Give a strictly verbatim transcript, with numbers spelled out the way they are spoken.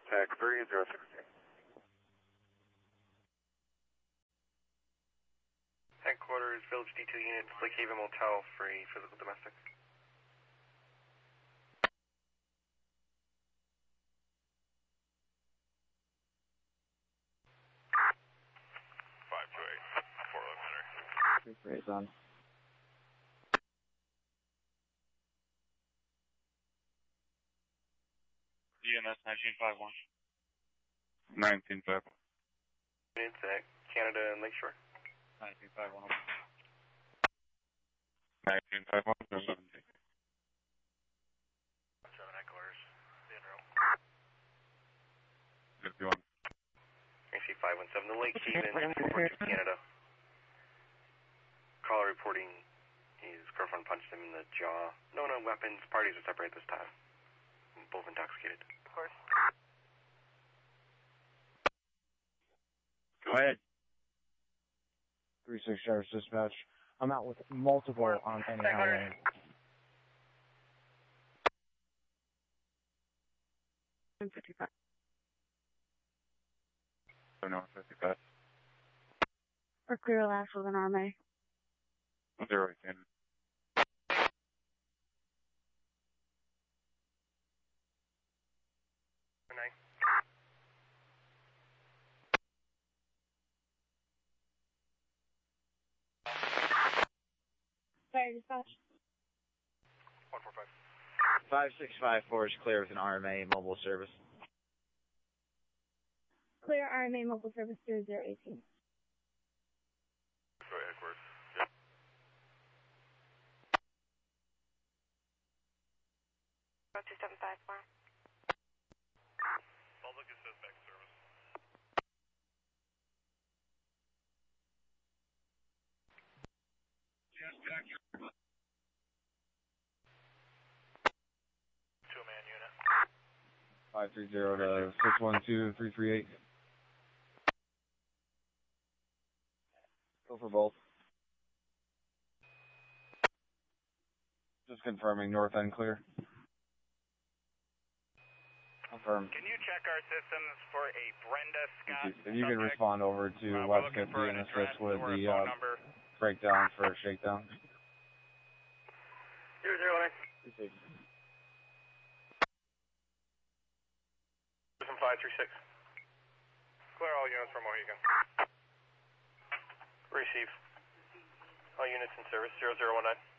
Tech three zero six. Headquarters, Village D two units, Lake Haven Motel, free physical domestic. five two eight, Fort Elementary. three four eight on. E M S nineteen five one. nineteen five one. Units at Canada and Lakeshore. nineteen five one. nineteen five one, seventeen. seven headquarters, in room. fifty-one. A C five one seven, the Lake Haven, four two Canada. Caller reporting his girlfriend punched him in the jaw. No, no weapons. Parties are separate this time. Both intoxicated. Of course. Go ahead. three six Sheriff's Dispatch. I'm out with multiple on any highway. fifty-five. No, fifty-five. Or clear last with an R M A. Zero eighteen. Nine. Fire dispatch. one four five. five six five four is clear with an R M A mobile service. Clear R M A mobile service through zero eighteen. Go ahead, headquarters. Yep. two seven five four. Public is suspect service. Two-man unit. five three zero to six one two three three eight. Go for both. Just confirming north end clear. Confirm. Can you check our systems for a Brenda Scott If you can subject? respond over to Uh, we're West looking fifty for and an assist address with or a the phone uh, number. breakdown for shakedown. Zero zero nine. From five three six. Clear all units from Mohegan. Receive. All units in service. Zero zero one nine.